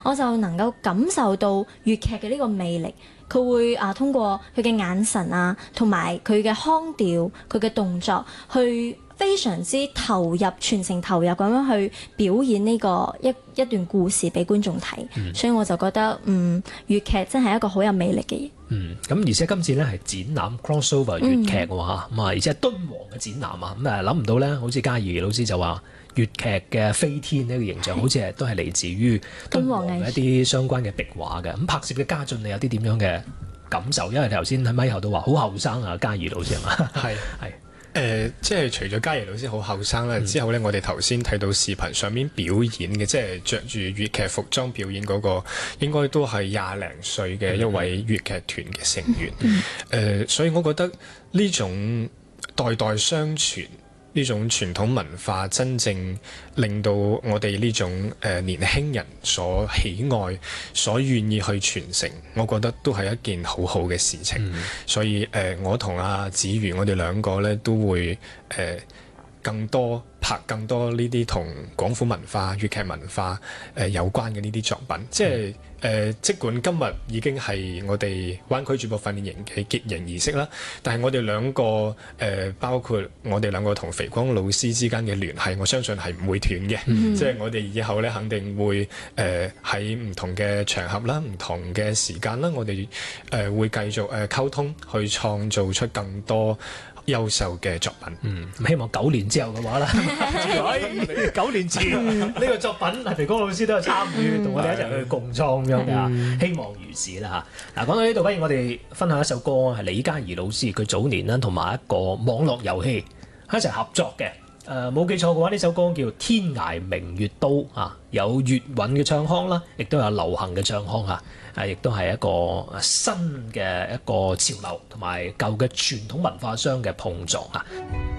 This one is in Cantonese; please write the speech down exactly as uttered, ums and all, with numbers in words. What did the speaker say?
我就能夠感受到粵劇嘅呢個魅力。佢會啊通過佢嘅眼神啊，同埋佢嘅腔調、佢嘅動作，去非常之投入、全程投入咁樣去表演呢個一一段故事俾觀眾睇。嗯、所以我就覺得，嗯，粵劇真係一個好有魅力嘅嘢。 嗯，咁而且今次咧係展覽 crossover 粵劇喎嚇，咁啊、嗯，而且係敦煌嘅展覽啊，咁啊諗唔到咧，好似嘉儀老師就話粵劇嘅飛天呢個形象，好似係都係嚟自於敦煌嘅一啲相關嘅壁畫嘅。咁拍攝嘅家俊，你有啲點樣嘅感受？因為你頭先喺咪後都話好後生啊，嘉儀老師係嘛？係係。 誒、呃，即係除咗嘉儀老師好後生啦，嗯、之後咧，我哋頭先睇到視頻上面表演嘅，即係着住粵劇服裝表演嗰、那個，應該都係廿零歲嘅一位粵劇團嘅成員。誒、嗯呃，所以我覺得呢種代代相傳，呢種傳統文化真正令到我哋呢種誒、呃、年輕人所喜愛、所願意去傳承，我覺得都係一件好好嘅事情。嗯、所以誒、呃，我同阿子瑜，我哋兩個咧都會誒、呃、更多拍更多呢啲同廣府文化、粵劇文化誒、呃、有關嘅呢啲作品，即係。嗯誒、呃，即管今日已經係我哋灣區主播訓練營嘅結營儀式啦，但係我哋兩個誒、呃，包括我哋兩個同肥光老師之間嘅聯繫，我相信係唔會斷嘅。嗯、即係我哋以後咧，肯定會誒喺唔同嘅場合啦、唔同嘅時間啦，我哋誒、呃、會繼續誒溝通，去創造出更多優秀嘅作品。 嗯，希望九年之後嘅話啦，九年前呢個作品，係肥光老師都有參與，同我哋一齊去共創咁樣嘅，嗯、希望如是啦嚇。嗱，講到呢度，不如我哋分享一首歌，係李嘉儀老師佢早年啦，同埋一個網絡遊戲一齊合作嘅。誒、呃，冇記錯嘅話，呢首歌叫《天涯明月刀》啊，有粵韻嘅唱腔啦，亦都有流行嘅唱腔嚇。誒，亦都係一個新嘅一個潮流，同埋舊嘅傳統文化相嘅碰撞啊！